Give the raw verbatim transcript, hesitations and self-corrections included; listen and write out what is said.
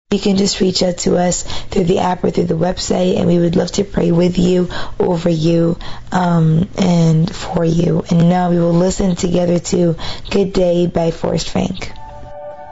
you can just reach out to us through the app or through the website, and we would love to pray with you, over you, um, and for you. And now we will listen together to Good Day by Forrest Frank.